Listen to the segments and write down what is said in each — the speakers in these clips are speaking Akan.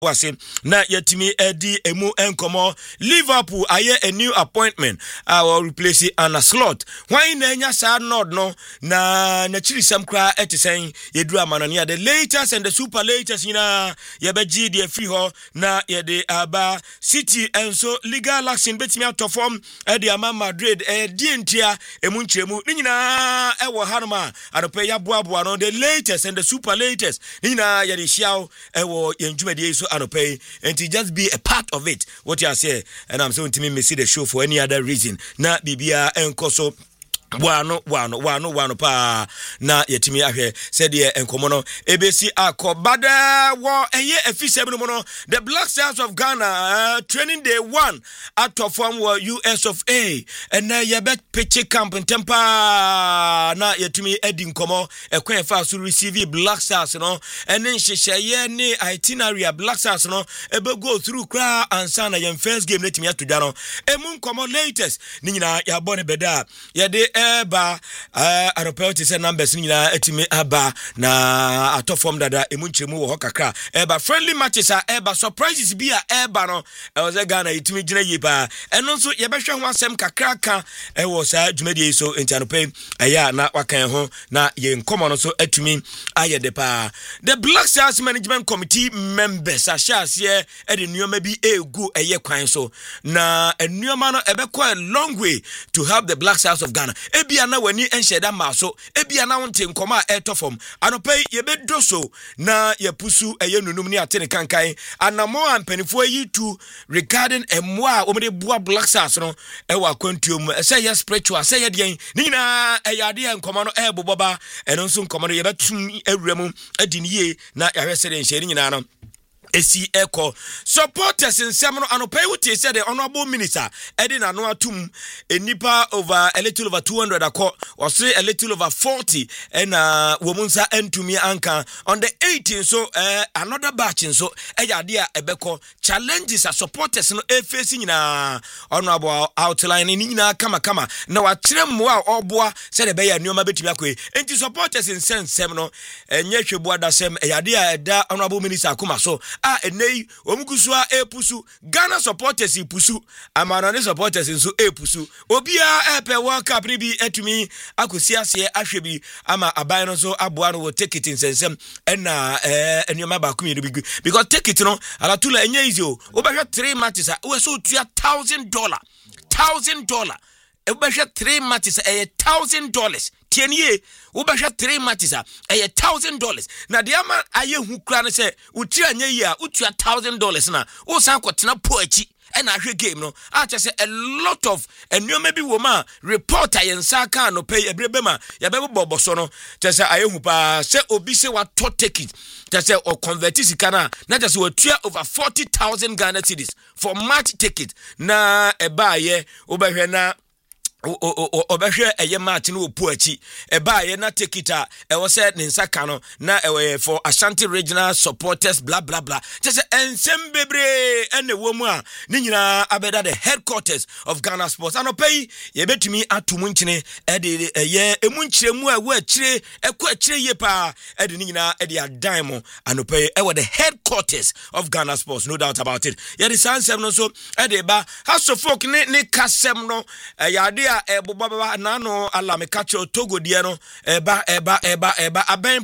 wase na yetimi edi emu enkomo Liverpool aye a new appointment will replace Anna Slot why na nya sa nod no na chiri sam kra etisen yedu amanania the latest and the super latest nyina yebeji de free ho na yede aba City enso legal action betimi atofom edi ama Madrid die ntia emu nchemu nyina ewo hanoma adope ya boaboa no the latest and the super latest nyina yede hiao ewo yenjumedie so anopay and to just be a part of it what you are saying and I'm saying to me see the show for any other reason na bibia enkoso wano pa na yetimi ahwe said ye enkomo no ebesi akobada wo eye efisem no no the Black Stars of Ghana training day 1 out of form US of A and na yebet pitch camp in tempa na yetimi edi nkomo ekwen fa so receive Black Stars no and then sheye ni itinerary Black Stars no ebe go through kra ansa na yem first game letimi atodwa no emu nkomo latest ni nyina ya bone beda ye de eba aeroport se numbers nyina etimi aba na atofom dada emunchemu wo kakra eba friendly matches eba surprises bi eba no e Ghana etimi gina yiba eno nso ye behwe ho asem kakra ka e wo sa dwumadi so entianope eya na wakan ho na ye nkomo no so atumi ayede pa the Black Stars management committee members ashase e de nuoma bi egu eye kwan so na enuoma no ebekọ a long way to help the Black Stars of Ghana ebia na wani enhyeda ma so ebia na wonte nkoma etofom anopai yebedo so na yepusu eye nunum ni atene kankan anamo ampanifo yi tu regarding emwa omede bua Black Stars no ewa kwantuom say yes spiritual say yedien ni nyina eyade nkoma no eboboba eno nso nkoma no yebetum awuramu adiniye na yahwese de nhyeri nyina no esi eko supporters in semono anopai wuti said the honorable minister edina no atum enipa over a little over 200 akọ was a little over 40 and womunsa entumi anka on the 18th so another batch so eyade a ebeko challenges as supporters no face nyina honorable outline ni nyina kama na wa kire mmoa oboa said be ya nioma betumi akọ enti supporters in sense no enye hwebu adasem eyade a eda honorable minister akoma so enei omukusua epusu Ghana supporters ipusu amanane supporters nso epusu obia epe World Cup ni bi etumi akosi ase ahwebi ama aban no so aboa no wo ticket nsensem na enioma ba ku mi bi because ticket no ala tula enye easy o obehwe 3 matches we so tua $1,000 obehwe 3 matches $1,000 tienie ubehwe 3 matches $1,000 na de ama aye hu kra ne se uti anya yi a utua $1,000 na wo san kwotena po achi na ahwe game no a che se a lot of enuoma bi wo ma reporter yensa kan no pay ebrebe ma ya be boboso no che se aye hu pa se obi se wa to take it che se o convert sika na che se wa tua over 40,000 Ghana cedis for match ticket na eba ye obehwe na obehwe eye match no opuachi eba ye na take it e wo say ninsaka no na for Ashanti regional supporters blah blah blah just ensem bebre ene wo mu a ni nyina abeda the headquarters of Ghana Sports anopai ye betumi atomu nchine e de eye emu nchiremu a wo akire ekọ akire ye pa e de ni nyina e de adan mo anopai e wo the headquarters of Ghana Sports no doubt about it ye de sansem no so e de ba haso folk ni kasem no yade baba na no ala me kacho Togo die no eba aben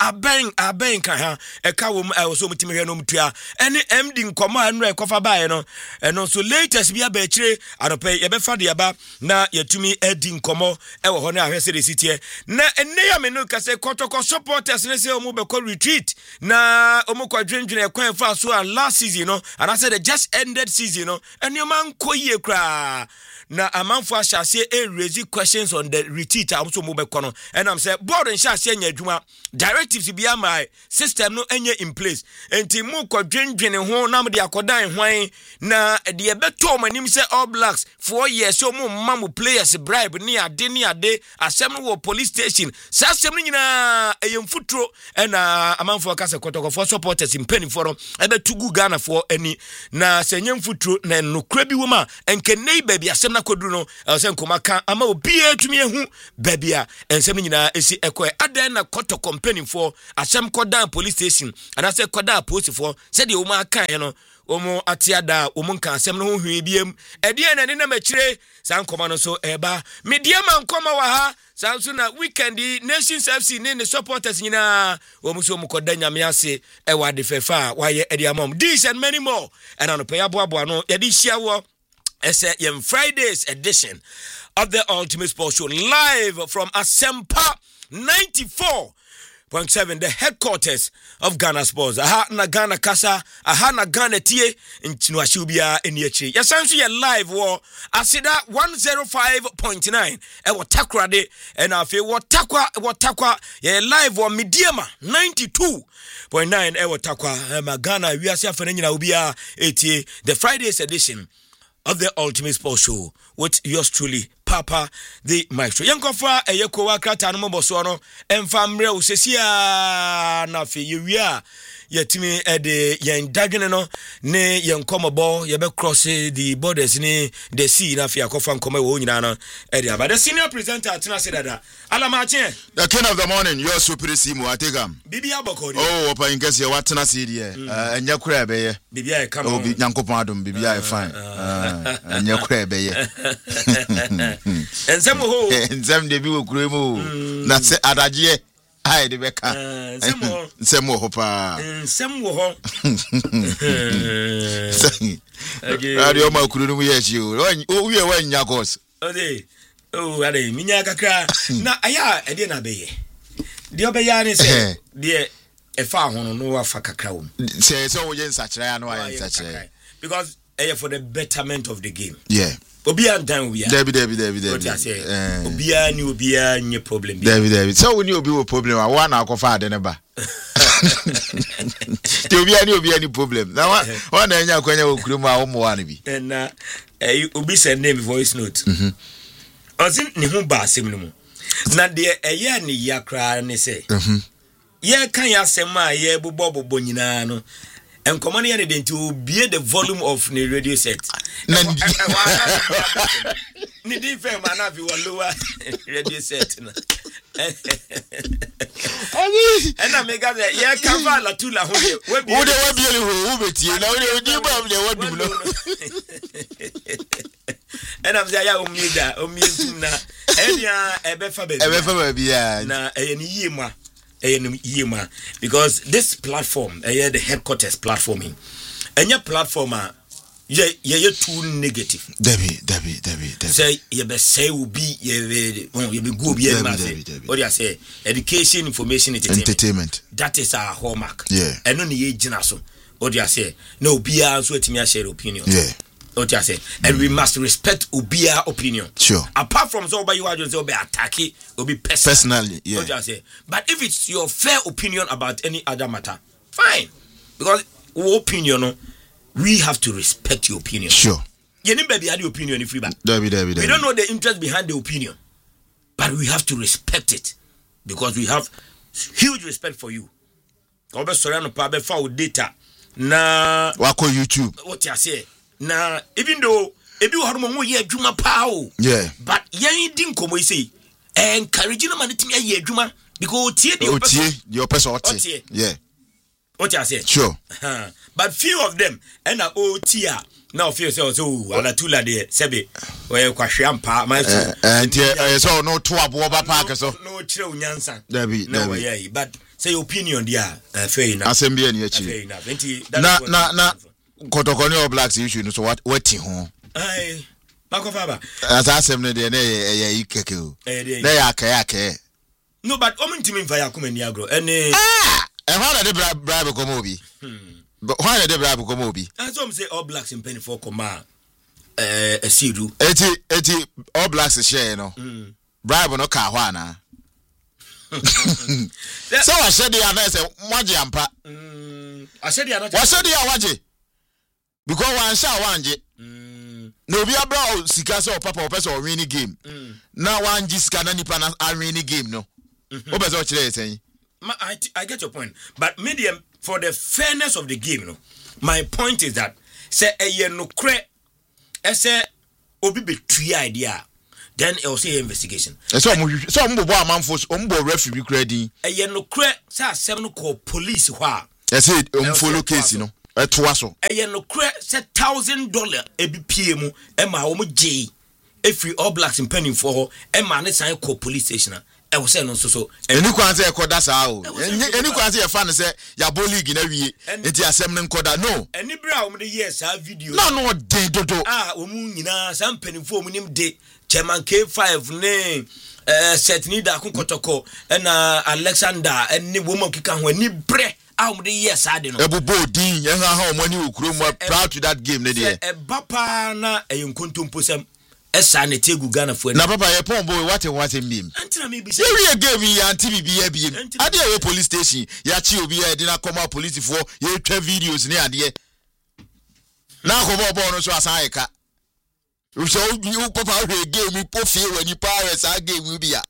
kan ha ka wo so mutimi hwe no mtua ene MD nkoma anu ekofa bae no eno so latest bia ba kire anope ye be fa de ba na yatumi edi nkomo wo ho na ahwese de sitie na enne ya me no kase kotoko supporters ne se omo be ko retreat na omo kwa dwendwene ekwan fa so last season no and I said the just ended season no ene man koyie kra na amanfo ashase raise questions on the retreat amso mo be kono and I'm say board and shase anya adwuma directives be my system no enye in place enti mo kwadwendwene ho na mo de akodan hwan na de beto manim say All Blacks 4 years so mo mamu players bribe ni ade asem no police station sasem no nyina eyemfutro na amanfo kase kotoko for supporters in penny for ebe tugu Ghana for any na senyemfutro na no kra bi woma enke nei baby asem na koduru no se nkoma ka ama obi atumi ehu babia ensem nyina esi ekwe adan na koto company for asem kodan police station ana se kodan post for se de o ma kan no omo atiada omo nka asem no ho hwe biem ede na ne na machire san nkoma no so eba media man nkoma wa ha sanso na weekend Nations FC ne supporters nyina omo so omo nyame ase e wa de fefa wa ye ede amom this and many more and on pay aboabo no ye di hia wo ese yem Fridays edition of the Ultimate Sports Show live from Asempa 94.7, the headquarters of Ghana Sports. Aha na Ghana Kasa, aha na Ghana Tie, ntinu ashubia eniyechi. Yasansu ye live wo asida 105.9. Ewo takwa de, enafe wo takwa ye live wo Mediama 92.9. Ewo takwa Ghana wiase afene nyina ubia etie the Fridays edition of the Ultimate Sports Show with yours truly, Papa the Maestro. Yankofa eyekowa krata no moboso no emfamre usesia na fe yewia yetimi ede yen dagene no ne yen komobo ye be cross the borders ni the sea na fe akofa nkoma wo nyina no ede aba. The senior presenter atina say dada alamache the king of the morning your super simu ategam bibi abokori oh opa inkesi ye watena se die enya kura be ye bibi ay come oh nyankopon adom bibi ay fine enya kura be ye ensem ho ensem de bi wo kura mu na se adaje ai de beka ensem ho pa ensem wo ho radio ma kura mu ye chi o wie wa nya kos ode oh ade minya kakra na aya ede na beye de obeya ni se de efa hono no wa fa kakra wo se wo yen sachira ya no ayen sachira because for the betterment of the game. Yeah. Obia dan we are. Debi. Obia ni obia nye problem. Debi. So we ni obi wo problem wa na akofa ade ne ba. Ti obia ni problem. Na wa na enya akwanya wo kurum a wo mo wa ne bi. Na obi send name voice note. Osin ni hu ba asem no mu. Na de eye ni yakra ne se. Ye kan ya asem a ye bobo nyina no. And common here to be the volume of the radio set. Nidi fem anafi lower radio set. And I make that yeah cover la tula ho. We be who betie na we di ba le wadu no. And I'm say ya omi na enya ebefa baby ya na eni yema because this platform the headquarters platforming and your platform ye too negative. Debbie. Say you be say will be you be go be what you say education, information, entertainment. That is our hallmark. Yeah. And no ye jina so. What you say no be so etimi share opinion. Yeah. What you say and we must respect Ubia opinion. Sure. Apart from so by you are just be attacking or be personally. Yeah. What you say. But if it's your fair opinion about any other matter, fine. Because opinion, we have to respect your opinion. Sure. You need baby had the opinion if we back. Debbie. We don't know the interest behind the opinion, but we have to respect it because we have huge respect for you. Obe sorano pa be fa data na wako YouTube. What you say? Na even though ebi wo haro mo ye adwuma pa o. Yeah. But yan din komo say encourage no man timi ye adwuma because tie your person otie. Yeah. What you say? Sure. But few of them and otia now feel so ala tula de sebe we kwahwe ampa ma so no to aboba park so no chire unyansa Debbie. But say opinion dia fair enough. Assembly ni achi. Fair enough. Na Kotokoni or blacks issue so what waiting home. Aye. Makofaba. As assembly de na ikeke. Na ya aka. No, but omentimi mfa ya kuma ni agro. Ene how did they bribe Komobi? But why did they bribe Komobi? That's what say all blacks in penny for Koma a Sidu. 80 all blacks share no. Bribe no Kahwana. So I said the other say Waji ampa. I said the other. What said the Waji? Because one shall wanje. No be about Sikasa or Papa or person or winning game. Now one Jiska ni plan a winning game no. What was what you saying? I get your point, but medium for the fairness of the game, my point is that say no cre, say obi betui idea then it will say investigation so mo bo amanfo mo referee credit eye no kre say asem no call police hɔ a say follow case no etoa so eye no kre say $1,000 ebi pie mu e ma wo mo gye efri All Blacks impending for hɔ e ma ne san call police station e wo say no so eni kwan say ekoda saa o eni kwan say e fa no say ya bo league na wie enti asem ne nkoda no eni bra wo de yes a video no de dodo wo mu nyina sam impending for mu nim de Chairman K5 ne Setni da Kotoko na Alexander eni wo mo kika ho eni bre a wo de yes a de no ebubo din yen ha mo ni okuro mo proud to that game ne de e bapa na enkontompo sem esa ne tegu Ghana fo na papa ye pon boy what mbim antina me bi say we game ya anti bibia biem ade we police station ya chi obi ya de na come police for ye twa videos ne ade na ko bo no so asan eka so you papa we game po fie wani power sa game bia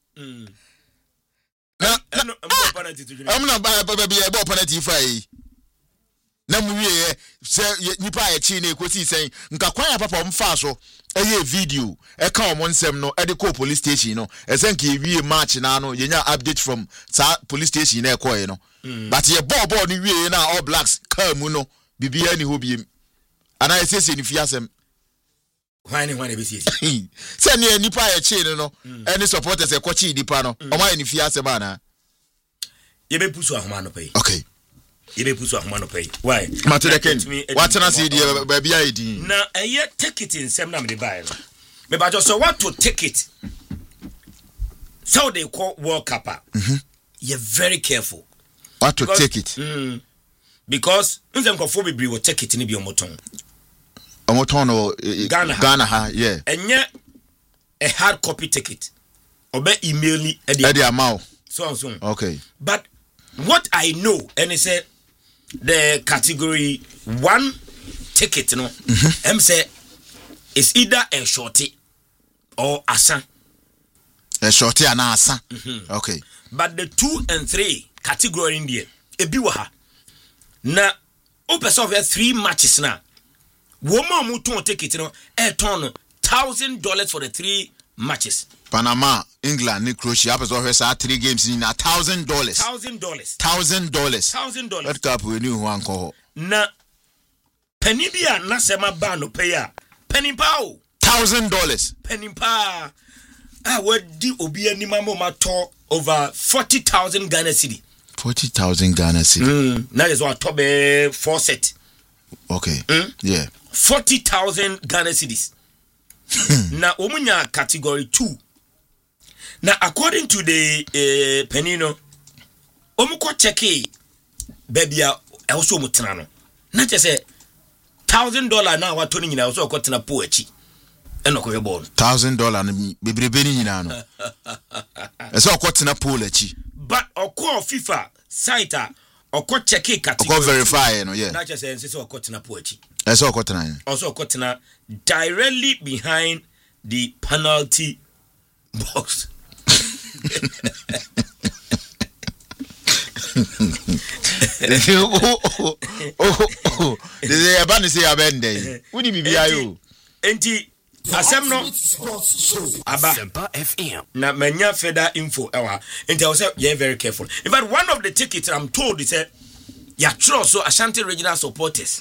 na am na ba bia e bo penalty fry na mu wie se nipa ya chi na ekosi sen nka kwan ya papa mfa so eye video e ka omon nsem no e de call police station no e sen ka wie match na no yenya update from police station na e call no but ye ball ni wie na All Blacks ka mu no bibia ni ho biem ana esese ni fiasem hwan e be sisi se ne nipa ya chi no any supporters e kwachi nipa no o ma ni fiasem ana ye be pusu ahoma no pay okay Ibe pusu ahoma no pay why Matereken what na see the baby ID na eye take it in sem na me buy no me ba just so what to take it so they call World Cup you're very careful what to take it because nzem kofo bibri will take it ni bi omoton no Ghana ha yeah enye a hard copy ticket obe email ni e dey amount so okay but what I know and it said the category 1 ticket no say it's either a shorty or asa a shorty and asa okay but the 2 and 3 category in there ebi wa ha na o person of 3 matches na wo ma mu ton ticket no e ton $1,000 for the 3 matches Panama, England, ni Croatia, have also 3 games in $1,000. $1,000. What cup we knew one call? Na penibia na sema ba no pay a penny pow $1,000. Penny pa what di obi anima mo ma to over 40,000 Ghana cedi. 40,000 Ghana cedi. Na is what to be 4 set. Okay. Yeah. 40,000 Ghana cedis. Na omunya category 2. Now, according to the Penino, omuko cheki baby also mutrano. Not just $1,000 now. What Tony also got in a poetry. And no go ball. $1,000 baby beni no. So got in a poetry. But or call FIFA site or got cheki category. Or verify no yeah. Not just say so got in a poetry. So got in. Also got in a directly behind the penalty box. This is about to say abende. Would you be ayo? Enti asem no aba Sempa FM. Na manya further info ewa. Enti I was say very careful. In fact, one of the tickets I'm told is ya true so Ashanti regional supporters.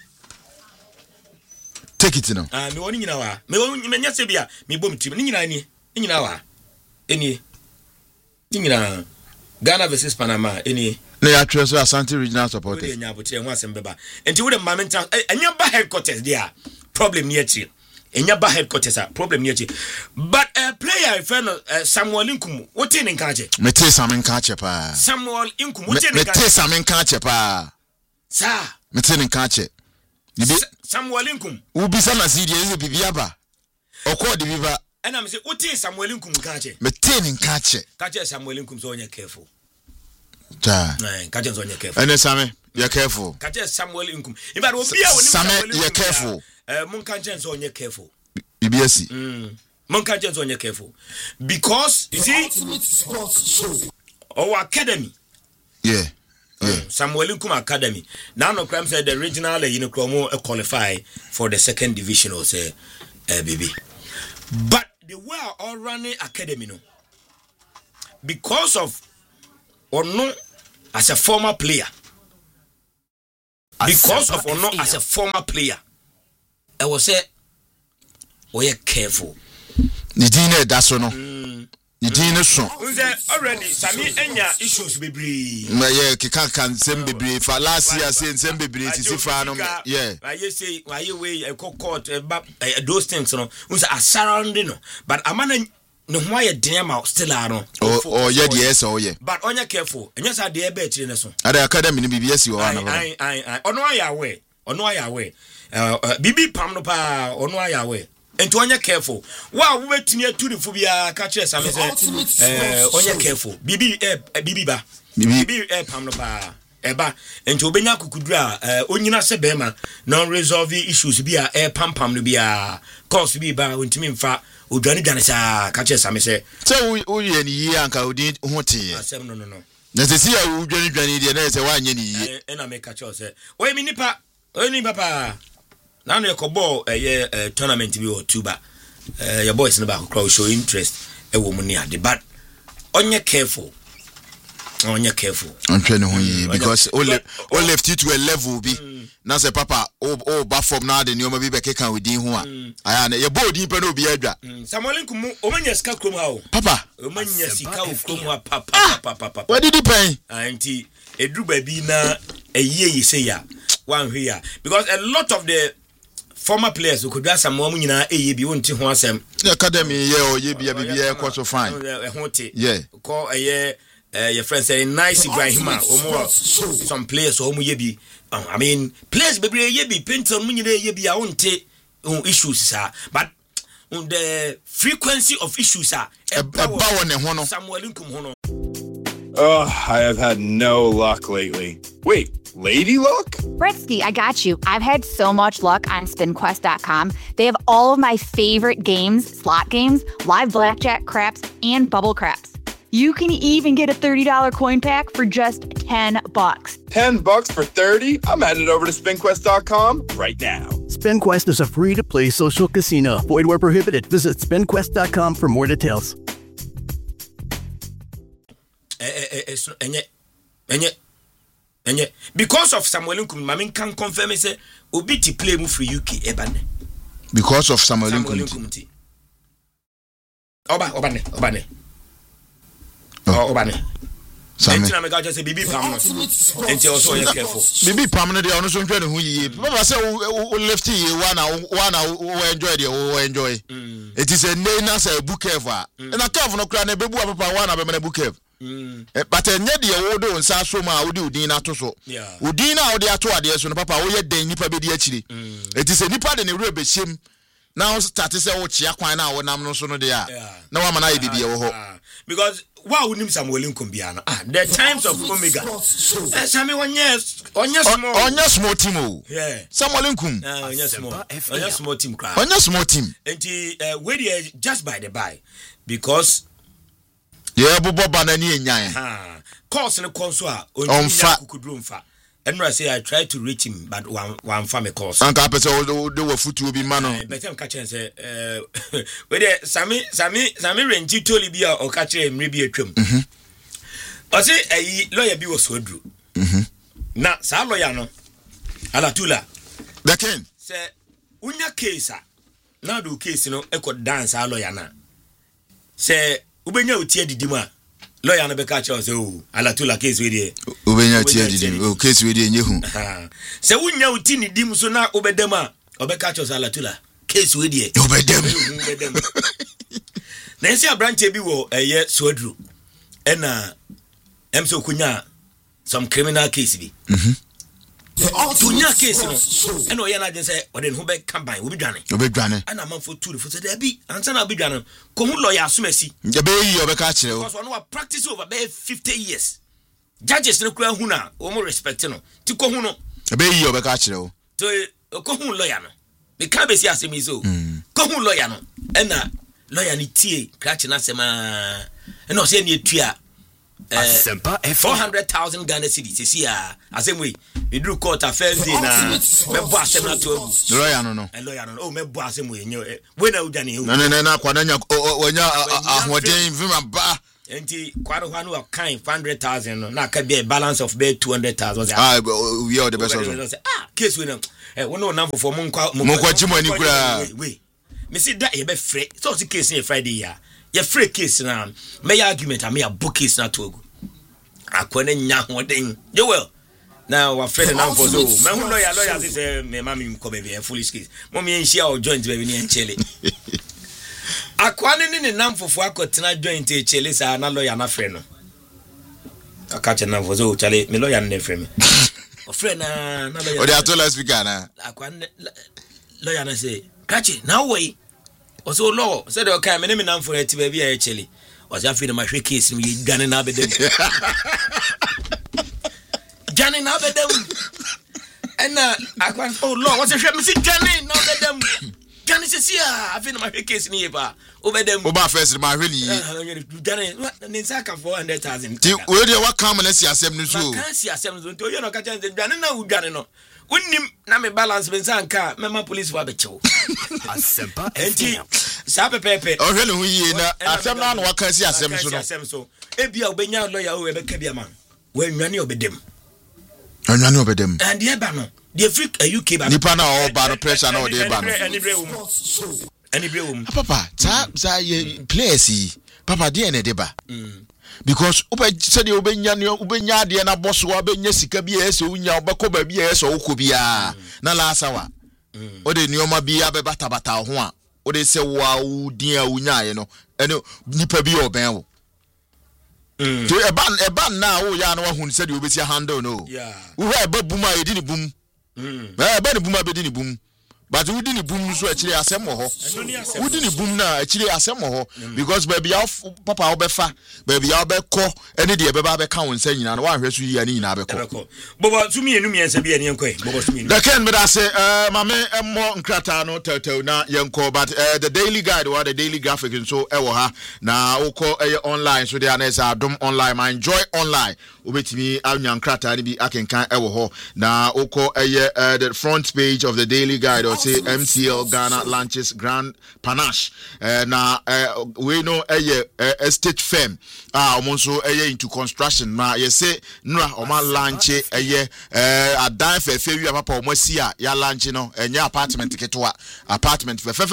Take it now. Me woni nyina wa. Me woni menya se bia me bom tim. Ni nyina ni. Ni nyina wa. Eni. Ni nyina Ghana versus Panama eni. No ya true so Ashanti regional supporters. We nya bote ho asem beba. Enti wo de mamenta enya ba headquarters there. Problem near chi. Enya ba headquarters problem near chi. But a player friend Samuel Inkum, what in Kaje? Mete Samuel Kache pa. Samuel Inkum, what in Kaje? Mete Samuel Kache pa. Sir. Mete Kache. Samuel Inkum. Ubisa na sidi eze bibiaba. Okwo de biba. And I'm say what in Samuel Inkum Kaje? Mete Kache. Kaje Samuel Inkum so onye careful. Ta. Kaje so onye careful. Ene Same, you careful. Kaje Samuel Inkum. In fact, obi a woni Samuel you careful. Mon Kaje so onye careful. BBS. Mon Kaje so onye careful. Because you see our academy. Yeah. Samuel Nkrumah Academy. Now no crime said the regional qualify for the second division or say baby. But the way all running academy no, because of or no as a former player, because of or not as a former player, I was say, we are careful. The dinner that's no. The dinner so. Already, Sami Enya issues be brave. Yeah, can send be brave. For last year, send be brave. Yeah. I say, why you way a court those things, no. Was a surrounding, but a man. No, why a damn out still are no. Oh, yeah, yes, oh, yeah. But on your careful, and yes, I dare bet you in so. At the academy, BBS, you are. I on why away, on why away. Bibi Pamnopa, on why away. And to on your careful. Wow, we went near to the phobia catchers. I'm on your careful. Bibi Bibiba, Bibi Pamnopa. Eba enti obenya kukudra onyina se bema non resolve issues bia pampam no bia cause bi ba ontimi mfa odwane sa ka che same se wo ye ni yi anka odi ho te asem no na se sia wo dwane de na se wa anye ni yi na me ka che se o mi nipa oni papa na no ekobo tournament bi o tuba your boys no ba crowd show interest e wo mu ni ade but onye careful. I'm trying to because all left you to a level be now say papa back from now the new maybe can within who I your body no be edra Samuel Nkumu omanya sika krom ha o papa omanya sika krom ha papa what did he pay anti edru ba bi na eye say ya one here because a lot of the former players who could have some more nyina eye bi wonti ho asem the academy yeah o ye bi e kwa so fine yeah call your friend say nice Ibrahima some players yebi I mean players bebre yebi painter munyina yebi a wonte issues sir but the frequency of issues are Samuel Nkum hono. Oh, I have had no luck lately. Wait, lady luck? Britsky, I got you. I've had so much luck on SpinQuest.com. They have all of my favorite games, slot games, live blackjack, craps, and bubble craps. You can even get a $30 coin pack for just $10. $10 for 30? I'm headed over to SpinQuest.com right now. SpinQuest is a free-to-play social casino. Void where prohibited. Visit SpinQuest.com for more details. Because of Samuel Nkum, Mamin can confirm me say obi ti play mu free UK ebane. Because of Samuel Nkum. Obane. Obane. Enti na me ga just say Bibi Pam no. Enti also you careful. Bibi Pam no dey ono so ntwe ne ho yiye. Papa say o left ye one enjoy dey o enjoy. It is a name na say book curve a. Na curve no kra na bebu papa one na be na book curve. But enye dey wo do nsa so ma wo dey udin na to so. Udin na wo dey ato ade so no papa wo ye den nipa be dey akiri. It is a nipa de ne wura be hyem. Now start say wo chia kwan na wo nam no so no dey a. Na wa mana ye bibia wo ho. Because wow, we need Samuel Nkum biano. The times of Omega. Sami onye small team. Yeah. Samuel Nkum. Onye small team crowd. Onye small team. And we just by the by because yeah, bobo banani enyan. Course in the console on fa. And I say I tried to reach him, but one family course. And I say they were foot to be man. But I'm catching say, whether Sami Renji told you or catch him maybe a trim. I say a lawyer be was so drew. Now, sa lawyer no, Alatula. The king say, unya case now do case no echo dance a lawyer na. Say, ubenya utie didima. Lawyer no be catch us Alatula case we dey. Ubenya tie di case we dey nyehu. Se wunya uti ni dim so na obedema obe catch us Alatula case we dey. Obedem. Na ese abranche bi wo eye Swedru. Ena emso kunya some criminal case bi. Tunya case no. Ena oya na je say oden ho be campaign obi dwane. Ana man for two for say there be ansa na obi dwane. Ko hu lawyer asumasi. Je be yi obe ka kire o. Because one wa practice over be 50 years. Judges no kura hu na o mo respect no. Ti ko hu no. Je be yi obe ka kire o. To ko hu lawyer no. Be ka be si asemi so. Ko hu lawyer no. Ena lawyer ni tie kra che na sema. Ena o se ni etua Asempa 400,000 Ghana cedis. You see, asem we do court affairs in me boss asem na to lawyer no lawyer no me boss asem we nyo when na udani hu na kwananya onya ahoden vima ba enti kwaro hwanu a kind 500,000 no na ka be balance of be 200,000 we are the best case we no we no na for mo kwa chimo ani kura we me see that e be free so the case in Friday ya ye free case na me argument am ya book case na to akwane nya hoden you well now our friend now for so me hu lawyer say me mama mi ko be foolish case mo me enhia o joint be ni enchele akwane ni nam fofo akotena joint enchele sa na lawyer na friend no akache na for so chale me lawyer na friend me o friend na lawyer o dey atola speaker na akwane lawyer na say kache now way o so law said okay me nam for eti ba bia enchele was after the machine case me gane na bedem gane na bedem and akwan oh lord what's your me see gane na bedem gane se sia after the machine case ni ba obedem oba first ma hwe ni gane ni saka 400,000 ti we dey what come na si asem ni so kan si asem so to you no ka chance gane na u gane no unnim na me balance me sanka mema police wa be chew asempa enti sa pepepe o hwe ne hu yi na asem na no waka si asem so no asem so ebia obenya lawyer o ebeka bia man wa nwane obedem anwane obedem and the eba no the freak UK ba nipa na o ba no pressure na o dey ba no any brew papa za ye place papa dey na dey ba because said you ubenya de na boss wa benya sika bi ese unya obekọ ba bi ese okọ bia na la asawa o de nioma bi abebata bata ho a o de se wa udin a unya ye no ene nipa bi oben wo to eban na wo ya na wa hu said you obesi handle no wo ha eba buma edi ni bum eba ni buma be di ni bum but we didn't boom so actually asem ho we didn't boom na actually asem ho because baby papa obefa baby obekọ ene de beba be kan wonsa nyina na wa hwe so yi ani nyina bekọ bobo tumi enu miensa bi ene enko bobo tumi enu the ken me da say mame emmo nkrata no tetew na yenko but the daily guide or the daily graphic so e wo ha na ukọ online so there na is adom online my enjoy online obetimi anya nkrata ni bi akenkan e wo ho na ukọ the front page of the daily guide or say MCL Ghana launches Grand Panache na we know estate firm omonso into construction na ye say nra oma launch adan fefe wi papa omasi a ya launch no enya apartment ketwa apartment fefe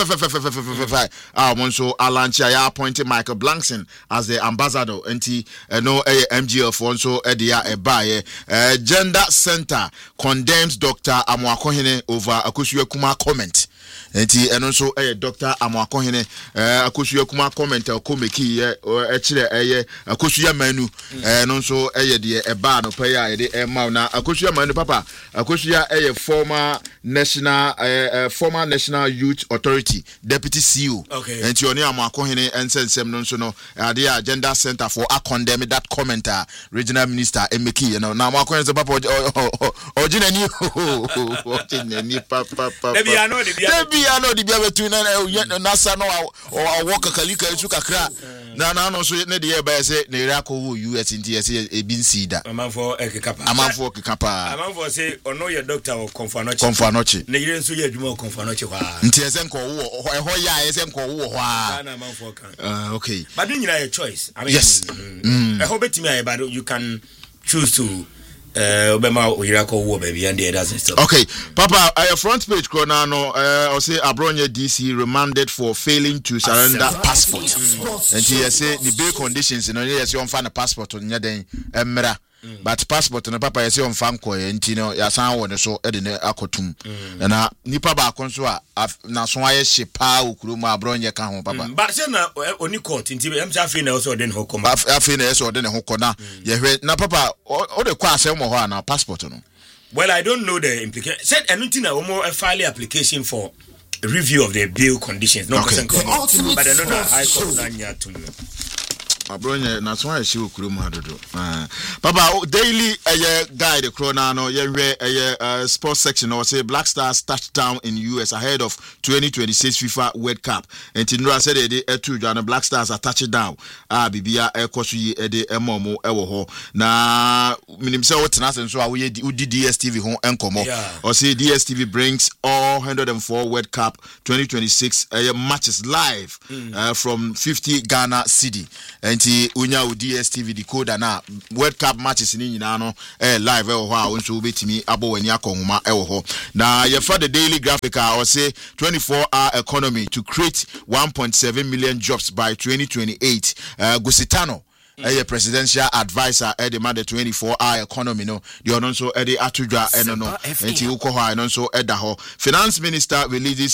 omonso a launch ya appointed Michael Blankson as the ambassador enti no MGL for so dia buy gender center condemns Dr. Amoakohene over Akosua Kuma comment enti eno so Dr. Amoakohene Akosua Kuma comment komeki kire Akosua manu eno so de eba no pay ya de ma na Akosua manu papa Akosua former national youth authority deputy CEO enti oni Amoakohene ensensem no so no ade agenda center for a condemn that commenter regional minister emeki na Amoakohene papa ojinani ojinani papa Debi ano di bia betu na nasa no walk kalika su kakra na no so ne de e ba se na ira ko wo US nti e se e bin sida amanfo ekekapa amanfo say ono ye doctor o Konfanochi na ire nso ye adwuma o Konfanochi kwa nti e se nko wo ho ya e se nko wo ho a na amanfo kan okay but do nyina your choice I mean yes I hope it me but you can choose to obema oyirako wo baby and the others stuff. Okay papa front page corner no or say Abronya DC remanded for failing to surrender passport and he say the bail conditions you know yes you on find a passport on den emra but passport no papa yes on fan ko enti no ya san wo ne so e de ne akotum na nipa ba kon so a na so aye shepa okuru mu Abronya ka ho papa but say na oni court enti em say afi na so de ne hokoma afi na so de ne hokona ye hwe na papa o de kwa asem mo ho na passport no. Well, I don't know the implication. Said anything a more file application for a review of the bail conditions. No, okay. But I know that High Court abronya na so a she okuru mu adodo papa daily guide the corona no ye sports section or say Black Stars touchdown in US ahead of 2026 FIFA World Cup and Tindra said they etu Ghana Black Stars are touching down bibia ekoso yi de emomo ewo ho na minim say what na so we DSTV ho enkomo or say DSTV brings all 104 World Cup 2026 matches live from 50 Ghana city and unya DSTV decoder na World Cup matches ni nyina no live ewo ho a wonso betimi abo wani akonhoma ewo ho na ye for the daily graphic or say 24-hour economy to create 1.7 million jobs by 2028 Gusitano presidential advisor the 24-hour economy no the onso the atudwa no enti ukoho no so edaho finance minister releases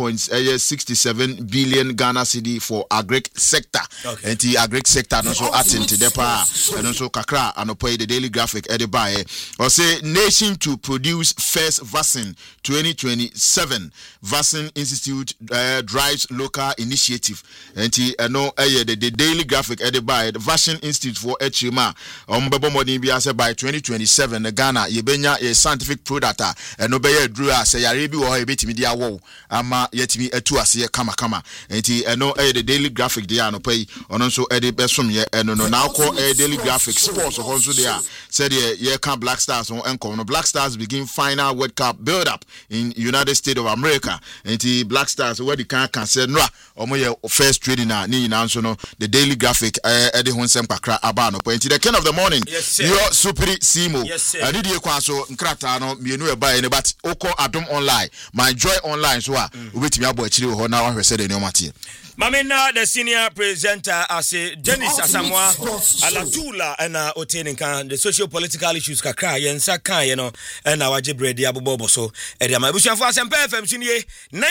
1.67 billion Ghana cedi for agri sector enti agri sector no so attend the pa and so kakra anopo the daily graphic the buy or say nation to produce first vaccine 2027 vaccine institute drives local initiative enti no the daily graphic the buy the vaccine institute for Echima ombebo modin bia say by 2027 the Ghana yebenya a scientific product and no be drew say yare bi wo ebetimi dia wo ama yetimi atu ase kama enti no the daily graphic dia no pay ono so e de besom ye no na call daily graphic sports ho so dia said ye can Black Stars on enkom no Black Stars begin final World Cup build up in United States of America enti Black Stars where the can say no omo ye first trading na ni na so no the daily graphic e de pakra abano point the king of the morning your superi simo did you kwaso nkrata no mienu e ba ene but oko adom online my joy online so a obetimi abo akiri ho na wa hwese de ne omate Mamena the senior presenter as Dennis Asamoah Alatula and Oteni kan the socio political issues kakra yensa kan ye no and our jebredi abobo so e dia mabusu afo Asempa FM sunye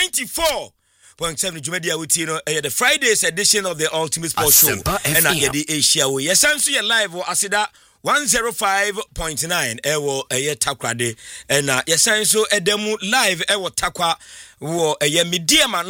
94.7 Jumedia Witino the Fridays edition of the Ultimate Sports Show and at the Asia we yesanso ye live o asida 105.9 ewo takwade and yesanso edemu live ewo takwa wo mediama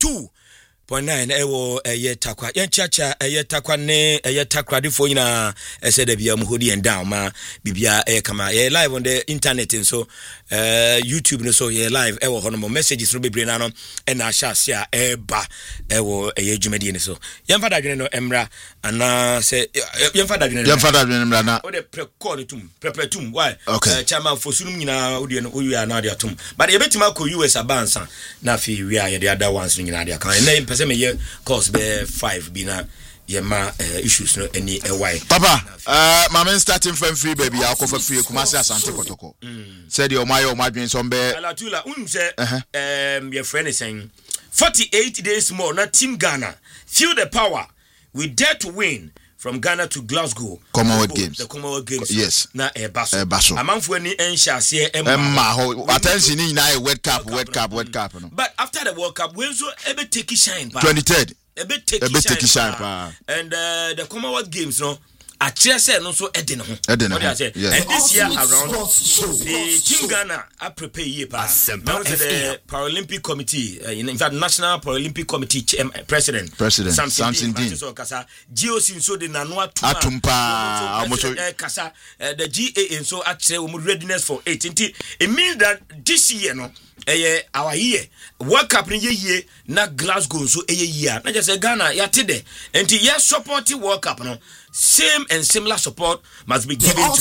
92.9 ewo takwa yenchacha takwa ne takwa de fo nyina said bia muhodi and down ma bibia kama live on the internet and so YouTube no so live ewo hono messages no bebre na no and ashase a eba ewo dwumadi ne so yemfa dadwene no emra ana se yemfa dadwene emra na o de precord tum prepetum why chairman for sunum nyina odi no oyu na de atum but yebetima ko US abansa na fi wi a the other ones nyina de kan na pese me ye course be 5 bi na yema issues no any why papa mama starting from free baby I for free Kumasi Asante Kotoko said your madwin some be Alatula say your friend is saying 48 days more na team Ghana feel the power we dare to win from Ghana to Glasgow Commonwealth Games the Commonwealth Games yes na baso amanfo ni enhyase emma ho attention ni na World Cup no but after the World Cup we so ebe take shine pa 23rd ebe take shine pa and the Commonwealth Games no a say no so ede no ho and this year around the team Ghana are prepare ye pa the Paralympic Committee in fact National Paralympic Committee President Samson Dean so kasa GOC so de nano atumpa kasa the GA so actually we readiness for 18 it means that this year no our year World Cup ni ye na Glasgow so year na just say Ghana ya tede enti yes support World Cup no same and similar support must be given to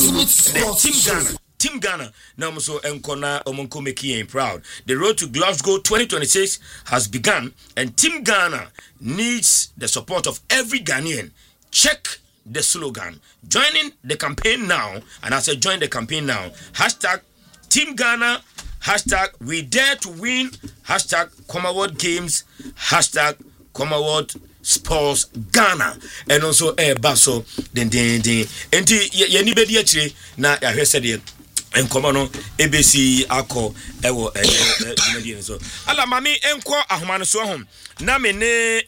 the Team Ghana now so enkona omonko making proud. The road to Glasgow 2026 has begun and Team Ghana needs the support of every Ghanaian. Check the slogan. Joining the campaign now, and I said join the campaign now. #Team Ghana, #we dare to win, #Commonwealth Games, #Commonwealth Sports Ghana and also baso den enti ye ni bedi akire na ya hwese de enkomo no ABC akọ ewo medie so ala mami enko ahoma no so hom na me ne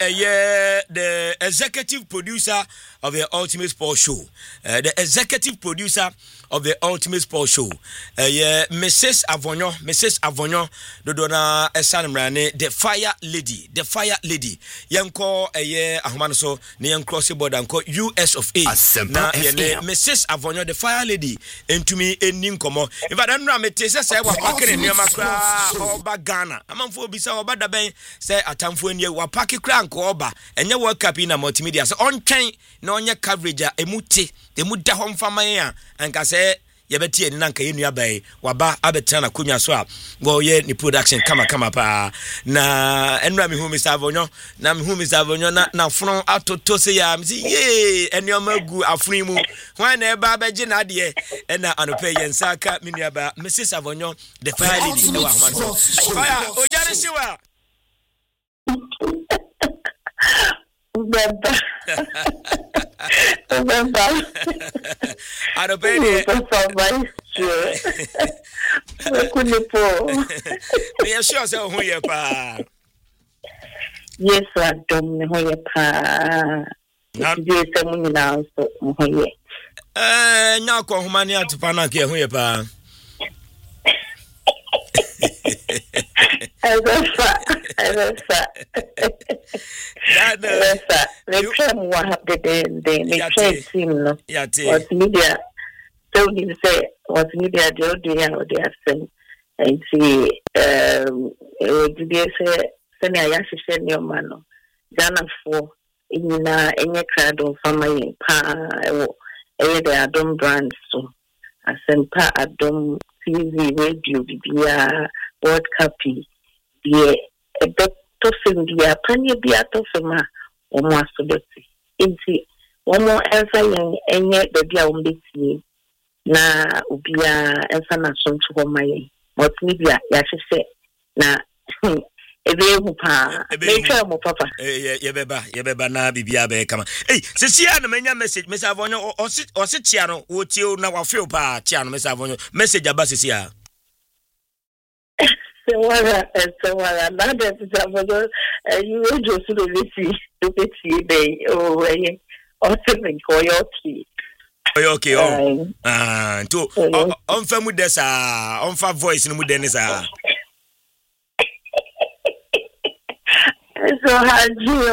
the executive producer of the Ultimate Sports Show the executive producer of the Ultimate Sports Show. Mrs. Avonyo, Dodona Esanmrane, the Fire Lady. Yanko Ahumano so Nian Crossy Board and call US of A. Now, Mrs. Avonyo, the Fire Lady, and to me, a Ninkomo. If I don't know, I say, what packing in Yamakra or Bagana. Among four bisa or Badabe, say a time for you were packing crank or Oba, and your work up in a multimedia. So on chain, no on your coverage, a muti, the mutta home for my and can say, Yabeti and Nanka in your bay, Waba Abetana Kunya Swap, go ye ni production, come pa. Na, and Rami whom is Avonyo, Nam whom is Avonyo, now from out to Tosayam, yea, and your Mogu Afrimu, when a Baba Jenadie, and now on a pay and Saka, Miniaba, Mrs. Avonyo, the fire lady, no one. Fire, oh, Janisiwa. I don't pay it. We are sure so who you pa. Yes, I don't know who you pa. Yes, I'm now so who you. Now call Humania to Panaki who you pa. I don't they come what happened then they trade team no what media told him say what media do they are saying and see did they say send I send your man Ghana for in any crowd of family pa they Adom brands so I send pa Adom TV radio bibia World Cup the Toffin the Panya Bia Toffima or Masobeti. Inti, one more answer and yet the dear Umbiti na Ubia and Sana son to home my what media, Yashi na a very pa, papa. Yebeba na Bibia be come. Hey, Cecilia, many message, Miss Avonyo or sit Chiano, what you now feel pa, Chiano, Miss Avonyo, message about Cecilia. So what another example, you will just really see day or something for your key. Okay, to on family desa, on fa voice in Mudenisa. So hard you.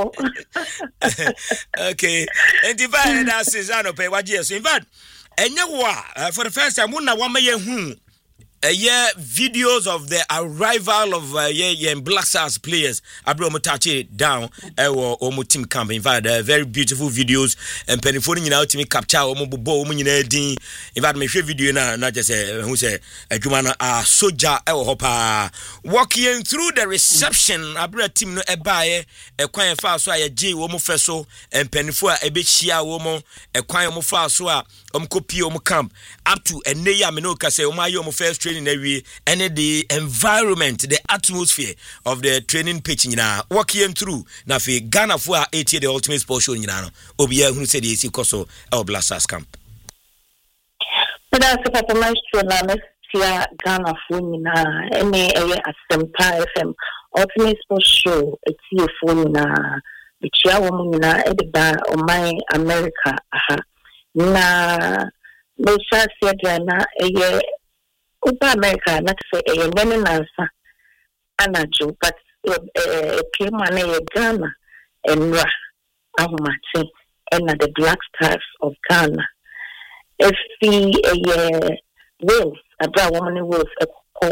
Okay, and divide that Cesano pay what years. In fact, and you for the first time, one may videos of the arrival of Black Stars players Abro Mutachi down Omo team camp. In fact, very beautiful videos and penifoni nyina ultimate capture Omo bobo Omo nyina din. In fact, me share video na not just who say adwuma soldier hopa walking through the reception Abro team no ebae kwan fa so aye Omo feso and penifo a ebechia Omo kwan Omo fa so a kopi Omo camp up to eneya me no ka say Omo aye Omo first training every and the environment, the atmosphere of the training pitch walking through na fi Ghana for 80 the Ultimate Sports Show Obia who said AC Koso El Black Stars camp. But that's a papa maestro na Messia Ghana for any Asempa FM Ultimate Sports Show a tea for the chia woman Ediba or my America na Mesha Siadana Upa America, not say a women answer, Anajo, but came on Ghana and Ra, Ahumati, and the Black Stars of Ghana. If the Wales, a brown woman was a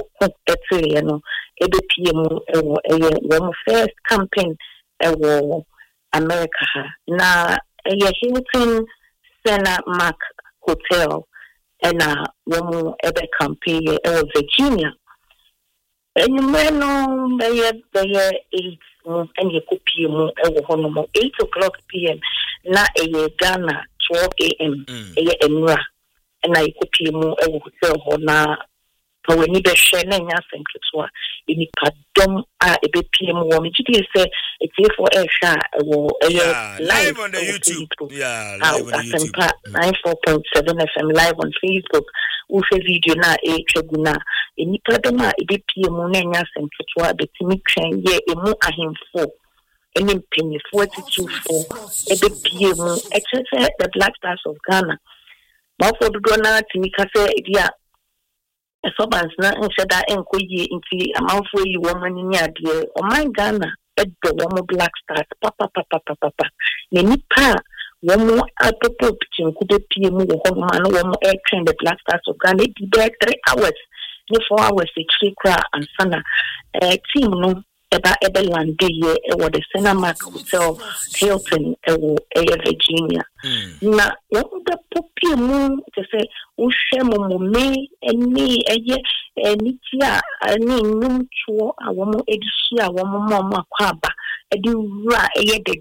first campaign America. Now, a Hilton Senna Mark Hotel. And woman ever campaign Virginia. And you may know the year 8 and you could PM 8 o'clock PM, not a Ghana 12 AM, a Emra, and I could PM hotel or but when you be sharing and Kitwa, in Padom a BPM woman, you say it's here for a shot or live on the YouTube. Yeah, live on the YouTube. 94.7 FM live on Facebook. With a video na a tribuna. In Padoma, a BPM woman, and Kitwa, the Timmy train, ye, a more a him for. Any penny 42 for a BPM, except the Black Stars of Ghana. for the donor to me say yeah a sobans na said that enkoyi into amount for you woman in your dear or my Ghana at the woman Black Stars papa nipa one more apple pitching could be more home man one more air train the Black Stars of Ghana be there 3 hours 4 hours a tree cry and sana team no eba land day e wo the Cinemark Hotel Hilton Virginia na wo da popi mu to say wo hwe mo me eni eye ni tia ani num chuo awomo edisi awomo mo akwa aba edi wura eye the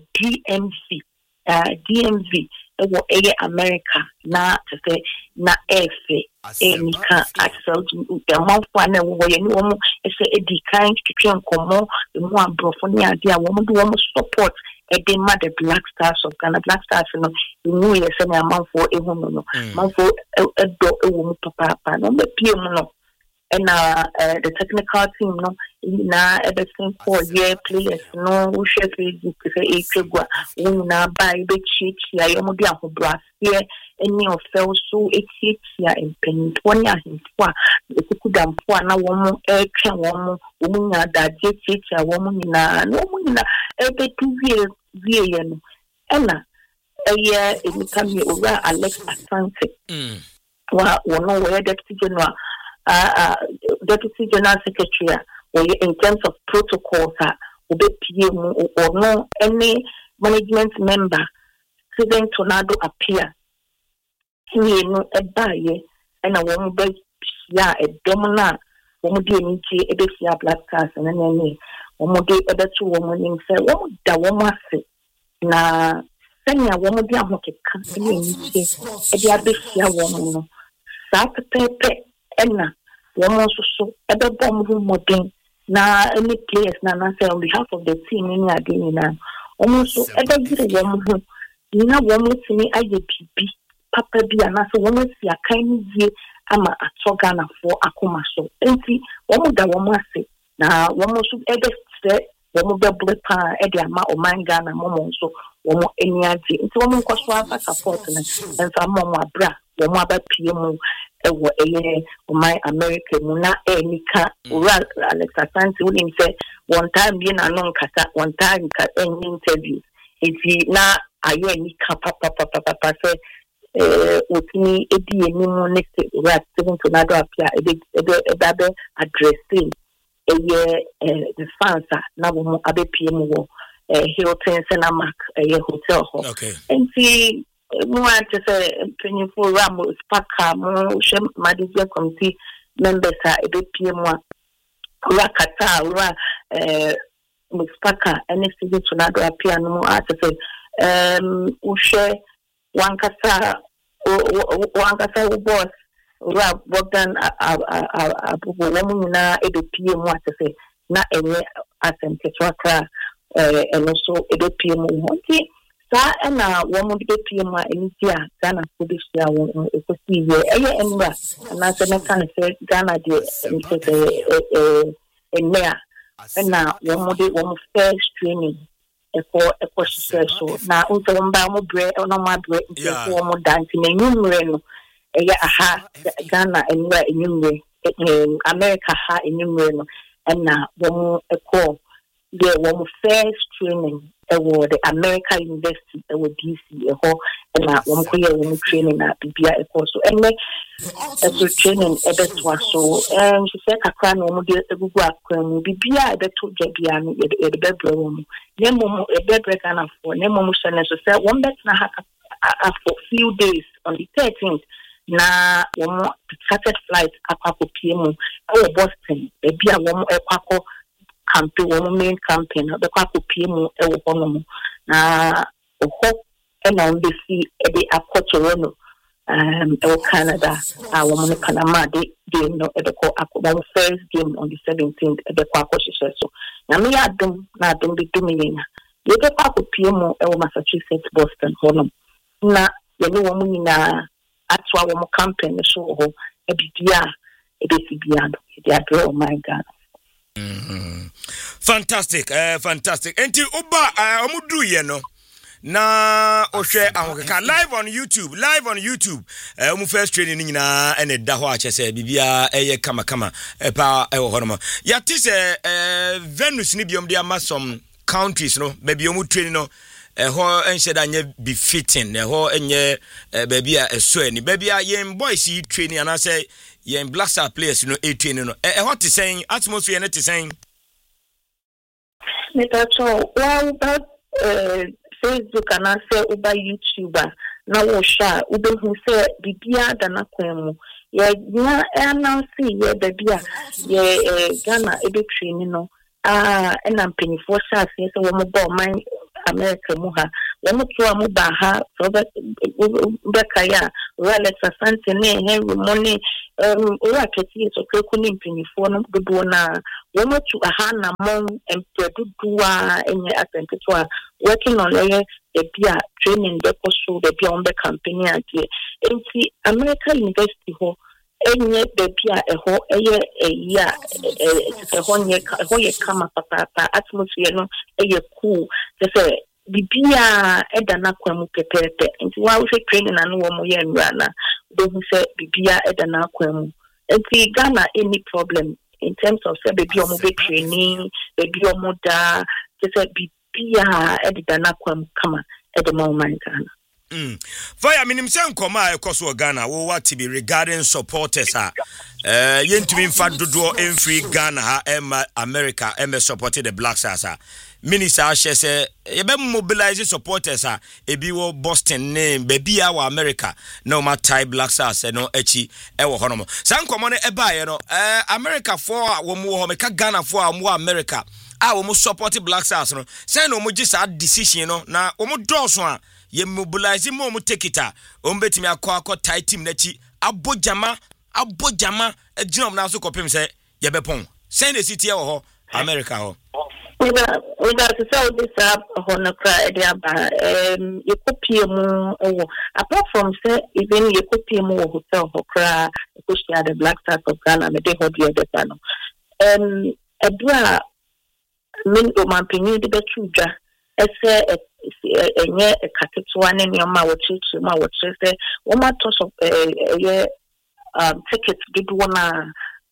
DMV ewo eye America na to say na efe nika access the month one wo ye ni wo mo say edi kan twetwe nkomo mu abrofo ni ade a wo mo do wo support edi ma the Black Stars of Ghana Black Stars no nu ye say na manfo ehu no manfo edo ewo mu papa no be pie mu no and the technical team no na everything for year players no we share Facebook say etwegwa we na buy be chichi ayomo di ahobra here any of fell so etia empenito oni ahimfo a ekukudamfo na wo mo etwa wo mo nya da chichi wo mo nyina no mo nyina ebetu wie ye no ena eye emikami ora Alex Asante wa wono we deputy general secretary in terms of protocols or no any management member Steven Tornado appear he no ebaye and a woman be ya a domina woman de nti e be sia Black Stars and any woman de e be to woman in say woman da woman se na senya woman de amokeka ni nti e de abesia woman no sa pepe ena woman so ebe bomb modern na any players na say on behalf of the team in adini na woman so ebe gire woman na woman timi aye bibi papa bi ana so woman si akan die ama atoga na for akoma so enti woman da woman ase na woman so ebe se woman be blepa e de ama o manga na woman so woman eni age enti woman ko so aba support na enfa momo abra woman aba pie mu ewo eye my America muna enika ura Alex Asante woni say one time bi na no nkata one time ka any interview eti na aye enika papa say otini edi enimu next ura Steven Tornado apia ebe addressing eye the fans na wo abepie mu wo Hilton Cinemark hotel ho enti more to say for Ramos Paka more shem Madison committee members are a bit PM1 Rakata Paka and Steven Tornado appear no more to say Ushe Wankasa boss Bogdan Abubu woman na a bit PM1 to say not any asem Tetra and also a bit PM1 sa na woman be PM India Ghana publish ya won ekosi ye eye enra na se me kan se Ghana de enea na woman first training eko so na unto mba mo bre no ma bre ko mo dance na nyumre no eye aha Ghana enra enyumre America ha enyumre no na woman eko the woman first training the America University DC na woman ko ye woman training na bibia so so training to so she said kakra no mo de egugu akwan bibia to jabia no e de bebre woman ne mo e bebre kana for ne mo so say one bet na ha for few days on the 13th na woman started flight akwa PM Boston bibia woman ekwako campaign woman main campaign the kwako PM hono na ho and on the sea e akotoro Canada woman Panama they no e ko akwa first game on the 17th e kwako so na me adum na adum bi dumina ye kwako PM Massachusetts Boston hono na ye no woman nyina atwa woman campaign so ho e bibia e be sibia do e adro my God. Fantastic, fantastic. Enti uba omudru ye no. na ohwe ahokeka live on YouTube mu first training nyina ene da ho a chese bibia eye kama pa ewo hono ya tise Venus ni biom dia masom countries no baby omu training no ho ensheda nye befitting ho enye baby a eso ani baby a yen boys yi training and I say yen Black Star players no e training no what is saying atmosphere net is saying Metacho wa Facebook and I say uba YouTuber na wo sha ube hu say bibia da na kwemu ye na announce ye bibia ye Ghana ebe training no na mpanyifo sha se wo mo bo man America mu ha wo mo to amu ba ha so be kaya Alex Asante ne Henry Money ora keti so kweku ni mpanyifo no dodo na wo mo to aha na mon empeduwa enye atente to working on a training the course the beyond the company ati enti America University ho enye bebia eho eye ho ye kama papa atmosphere no eye cool say bibia edana kwamu pepepe enti wa we training anu wo mo ye nrana do hu say bibia edana kwamu enti Ghana any problem in terms of say bibia mo be training bibia mo da say bibia edana kwamu kama at the moment Ghana. Fire minim say nkoma ekoso Ghana wo what be regarding supporters yentumi mfa dodo free Ghana ha America supported the Black Stars minister say ye be mobilize supporters ebi wo Boston name baby our America no matter Black Stars no echi wo hono san nkoma no eba ye no America for wo mo ho meka Ghana for mo America wo mo support Black Stars no say no mo gisa decision no na wo mo doso ye mobilize mo take it betimi akọ tie team na chi abojama eginom na so kopem say ye bepon say the city wo ho America ho we to sell this up on a cry you copy mu apart from say even you copy mu hotel ho cry push the Black Stars of Ghana me dey hold the other panel edua min o mampini de betudwa ese enye katetuwa ne nyoma wochichi ma wochese wo ma to so ticket dodo na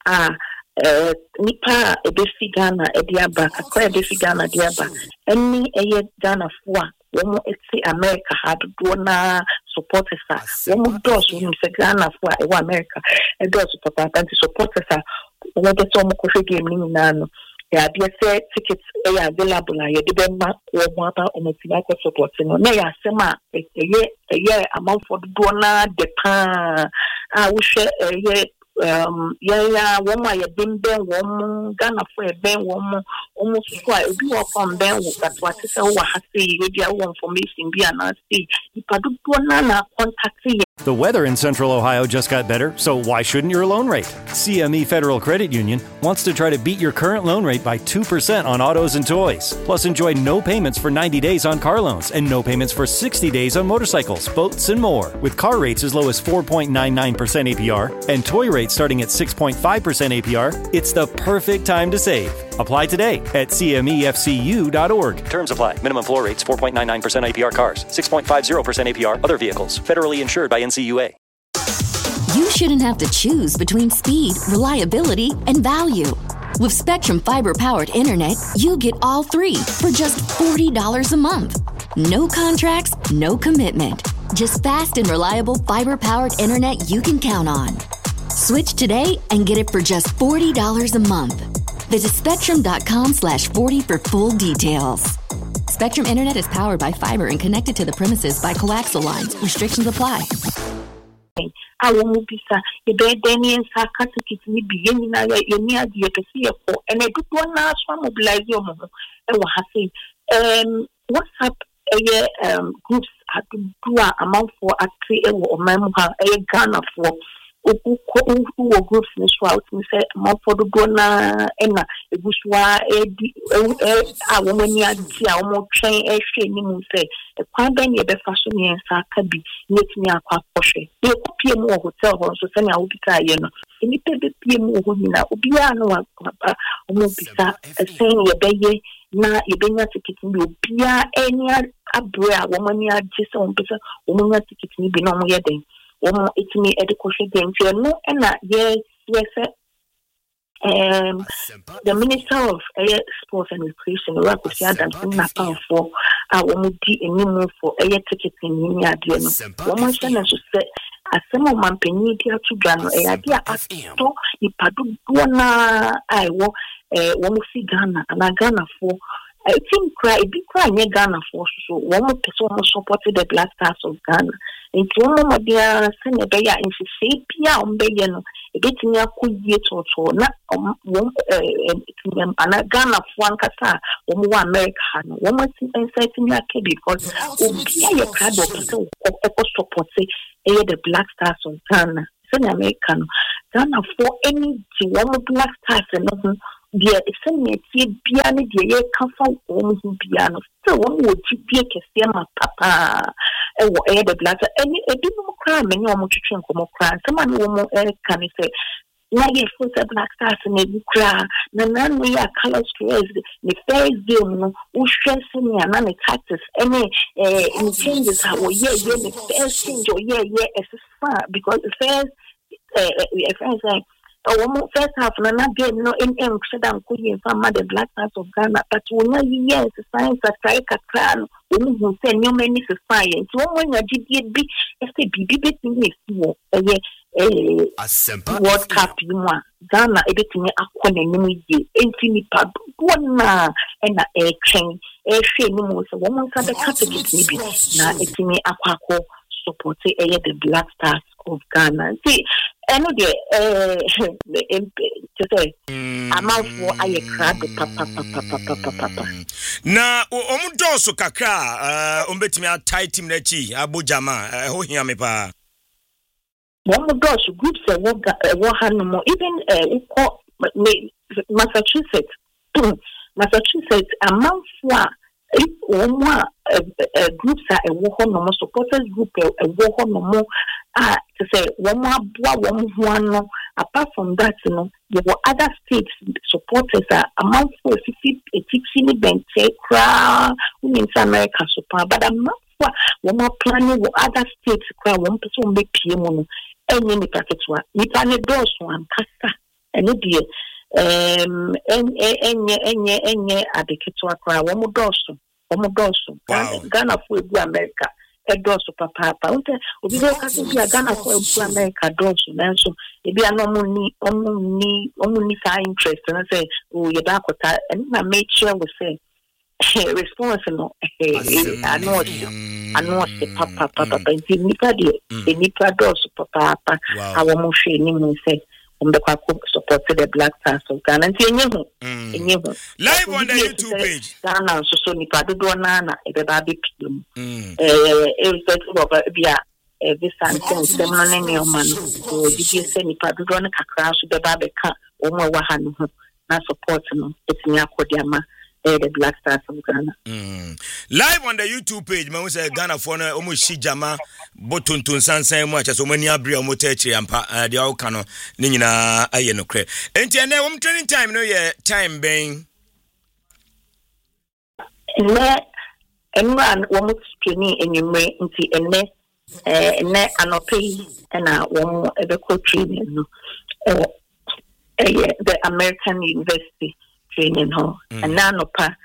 nipa ebefi Ghana ediaba akwa ebefi Ghana ediaba eni eye Ghana fua wo mo eti America ha dodo na supporters wo mo dos wo se Ghana fua e wo America e dos supporters wo de to mo ko game ni na no ya be say tickets available ya de be ma wo mo ata o mo ti ba ko support no na ya sema eye amount for do na de pa wo hwe ya wo ma ya bimbe wo mo Ghana for ben wo mo so a obi wo from ben wo that what say wo ha say you dey wo information bi na say ipa do na contact you. The weather in Central Ohio just got better, so why shouldn't your loan rate? CME Federal Credit Union wants to try to beat your current loan rate by 2% on autos and toys. Plus, enjoy no payments for 90 days on car loans and no payments for 60 days on motorcycles, boats, and more. With car rates as low as 4.99% APR and toy rates starting at 6.5% APR, it's the perfect time to save. Apply today at cmefcu.org. Terms apply. Minimum floor rates 4.99% APR cars, 6.50% APR other vehicles. Federally insured by NCUA. You shouldn't have to choose between speed, reliability, and value. With Spectrum Fiber-powered internet, you get all three for just $40 a month. No contracts, no commitment. Just fast and reliable fiber-powered internet you can count on. Switch today and get it for just $40 a month. Visit spectrum.com/40 for full details. Spectrum Internet is powered by fiber and connected to the premises by coaxial lines. Restrictions apply. Awomubisa ebedeni nsaka tikiti ni biye na ye ni adie pesi yeko ene dudu na so mobilize yo mo e wo hase WhatsApp groups adu amount for atri e wo omamu ha e Ghana for who groups in Shroud, me say, Mountford Gona, Emma, a Bushwa, a woman near Tiamo train, a shame, say, a Quaban, a fashion, and Sakabi, let me a quack poshe. They appear more hotel, so send out the Tayan. Any PM who now, Biano, Mopisa, saying your baby, na ibenya ticket ni bia enya abra woman ya jisa on pesa woman ya ticket ni bi no mo yeden woman itimi education game fe no na yes the Minister of Sports and Recreation Rakusi Adams na pan for woman di enimu for ticket ni ade no woman shana so say asemo mampeni dia tudwa no dia ato ipadu na aiwo one see Ghana and Ghana for I think cry near Ghana for so one person supported the Black Stars of Ghana. And one of their Senegal in Sepia on Bayano, a bit near Kuye or so, not and Ghana for Kasa, one America, one more thing inside in your because your card of eco support say the Black Stars of Ghana, American Ghana for any one Black Stars and nothing. Dear, send piano, dear, come from home piano. So one would be a papa, the black, and a bit more crime, and no more to drink more crime. Someone will can say, now you put a Black Stars and a cry. None we are colors to the first game, who stressing me and any cactus, any changes how the first change or as far because the first, first half, and I did no in Amsterdam, Queen, some other Black Stars of Ghana, but when years, science, a strike a crown, who send no many science. When you did be, World Cup, Ghana, everything a quantity, infinite one and a train, a shame, a woman for the Catholic, maybe now it's me a quack support the Black Stars of Ghana. See, I know I'm out for I crab papa. Na omudoso kakra ombetimi atai team na chi abojama ho hia me pa. Omudoso groups wo hanumo even Massachusetts amount for groups are a war supporters group a war no to say one apart from that there were other states supporters are amount for 50 bench crowd in America super but amount for one more planning with other states crowd one person make PM and any package one you can do one kasa and it enye adeketwa kwa womudoso Ghana for America edoso papa unte obizo kasi bia Ghana for America doso nanso ebi omuni ka interest na say o ye ba kota and na make sure we say response no I know papa nipa doso papa awo mo hwe ni mo say the supported the Black Stars of Ghana. Live on the YouTube page. Ghana so nipa do na e be ba be pim. E so bia this something seminar ne o man. So did you say nipa do na kakra so be ba be ka o mo wa ha no na support no etimi akodiama the Black Stars of Ghana. Live on the YouTube page, man, we say Ghana for no almost shijama botuntun sansan mu acha so mani abre omo techi ampa dia o kano ni nyina aye no kre. Enti ene wom training time no ye time ben. Ene wom training enyumre nti ene anope na wom ebeko training no. The American University training hall and now no pa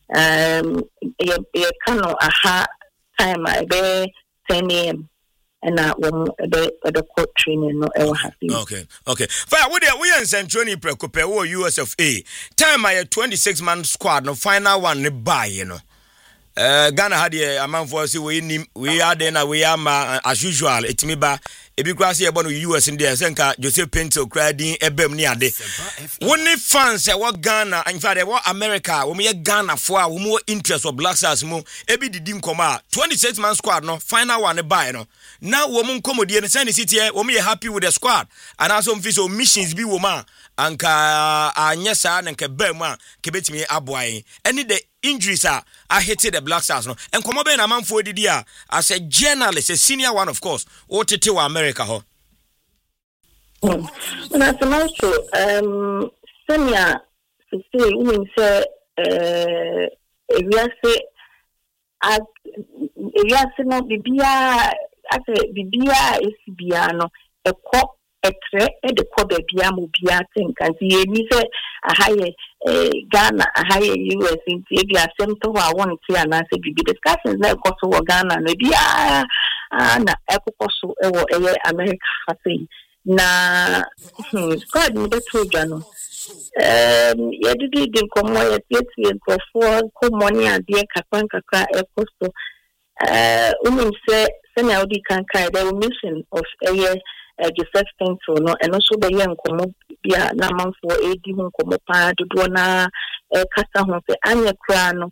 you cano aha time I be 10 a.m. and the court training no ever happen. Okay fire we in Central Precope or USFA time I 26-man squad no final one ne buy you know Ghana had a man for say we are then we are as usual it me ba ebi kwa se ebo no US in there senka Joseph Pinto kradin ebem ni ade woni fans e wo Ghana in fact e wo America wo me Ghana fo a wo mo interest of Black Stars mo ebi didi nkoma 26 man squad no final one buy no na wo mo nkomodie ne send city wo me happy with the squad and also mfiso missions bi wo ma anka anyesa na nke bam a kebetimi aboaye any the injuries are hitting the Black Stars no and come be na manfo didi a as a journalist a senior one of course o tete wa America ho that's also senior say we say no bibia ase bibia esibia no ekọ etre e de ko bebia mo bia think and ye ni say ahaye Ghana ahaye US nti e bia semto wa won ti ana say bibi discussions na ekọ so Ghana no bia na ekọ so e wo America say na squad ni be toja no ye didi din komo ye tie nkofo ko money ade kakra ekọ so say senior odi kan kai the mission of Joseph Pinto no and also the young komo bia na manfo edi hu komo pa dodo na kasa ho se anya kra no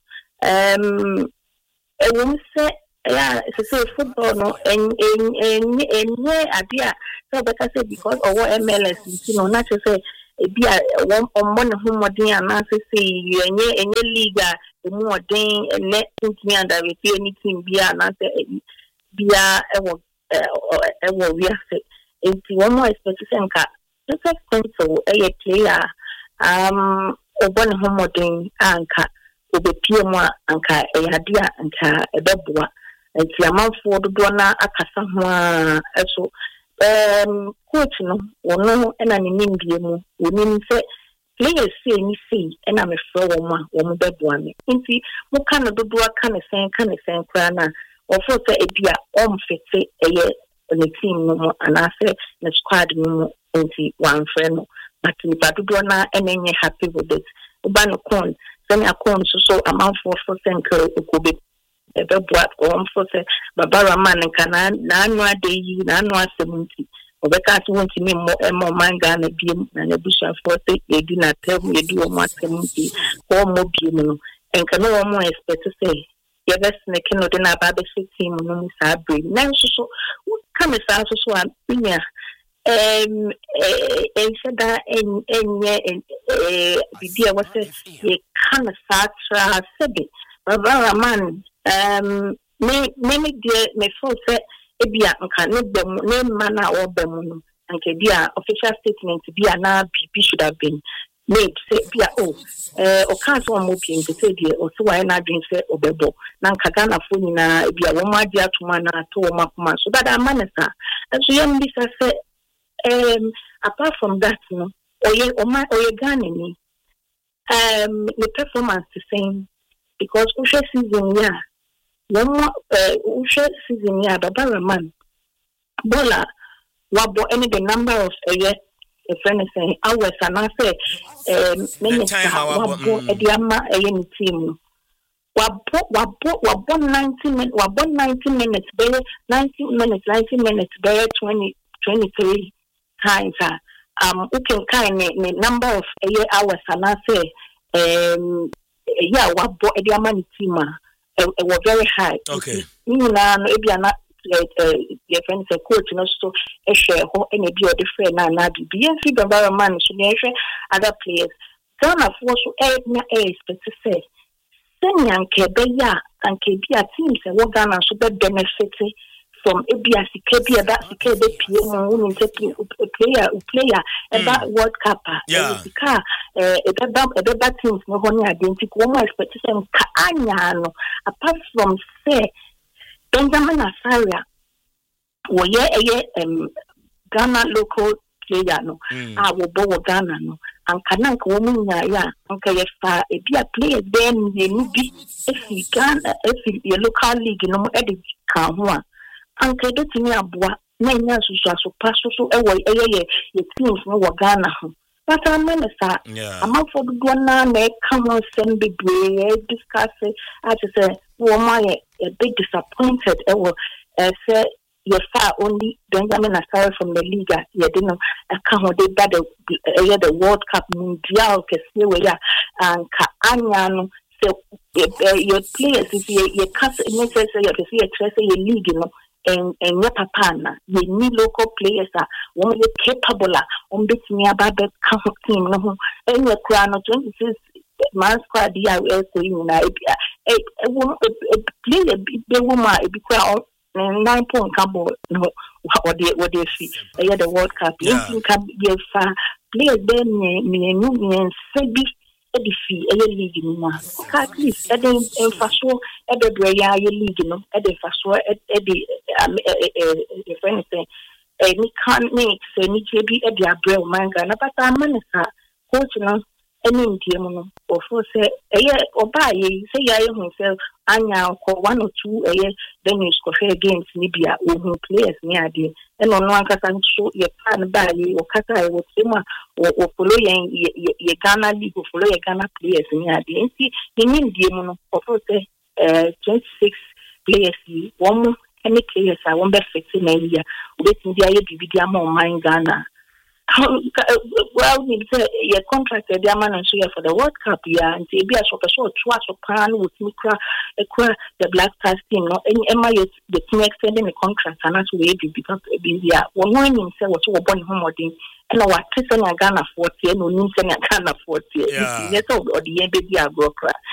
won se ya se football no enye adia so better say because of MLS you know not to say bia won on hu modin ana say enye liga the modin let me under with any team bia na say bia ewo we say enti one more specific ka Joseph Pinto player obon homodin anka obepie mu anka eyadia anka ebeboa enti amanfo dodo na akasa ho eso coach no wono na ne nimbie mu wonim se players say ni say na me fro wo mo beboa me enti mo ka no dodo aka ne sen kra na ofo se ebia omfete on the team no and I say the squad no enti one friend but ni padudo na enenye happy with it ubano kon semi akon so amount for senke okobe ebe boat on for say babara man kana na anu ade yi na anu 70 obeka to want me mo manga na biem na na busha for say e di na tem e di o mo 70 ko mo biem no enka no mo expect say ye best na kino de na ba be team no sa bring na so come sa so apinya said enye bidia wase ye kana sa tra sebe baba man me de me for say ebia nka ne bem ne mana o bem no anke bia official statement bia na bibi should have been made say bia o can't one more being to say the or so I na dream say obebo na nka Ghana fo nyina bia wo ma dia tuma na to wo makoma so that amanesa so yam bisa say apart from that no oye Ghana ni the performance the same because ushe season ya no ushe season ya baba man bola wabo any the number of a friend is saying hours and I say minutes wabo ediama any team wabo 90 minutes better 90 minutes better 23 times can kind number of hours and I say wabo ediama team it was very high. Okay. You know, maybe I'm not your friends a coach, and also a share or any be a different na be and see the environment, so other players. Ghana was to say, Senior Kebeya and Kebia teams and what Ghana should be benefited from ABS Kebia that Kebe PM women taking a player and that World Cup. Yeah. A better teams no one identical one expectation Kaanyano apart from say Benjamin Asaria wo Ghana local player no wo bo Ghana no anka nanka wo munya ya anka ye fa e bia player then ye ni bi if Ghana if the local league no e de kan ho a anka do timi aboa na nya susu paso so e wo ye teams no wo Ghana ho but I'm going to say, I'm out for the one na come on send big discuss it. I just say, well, my a bit disappointed. Say you far only Benjamin Asare from the Liga. You didn't account the World Cup Mundial Kesiwaya and Kaanyano. So your players, if you cast necessary to see a treasure league, and your papana, you need local players that won't be capable on bit nearby the team. No, and your crown 26 man squad DIL saying, a woman, a player, the woman, it be crown 9 point cabo, no, what they see. The World Cup, you can give players then, me and Sebi. Edifi league no at least at the fashion at the Brea league no at the fashion at the friend say any can't make any JB at the Abreu manga but I'm coach no any team or for say a year or buy say I himself Anya or 1 or 2 a year then you score games Libya who players near the and on one can show your plan by or Kata or Sima or follow your Ghana league or follow your Ghana players near the see the mean demon or say 26 players one any players I won't be fixing area waiting the idea more mine Ghana. Well, your contract the man and for the World Cup, and be a short plan with the Black Stars team. No, any Emma the team extending the contract and that's way because one himself was so born home and our Christian Ghana 40 and no Ghana 40. Yes, or the baby are broker.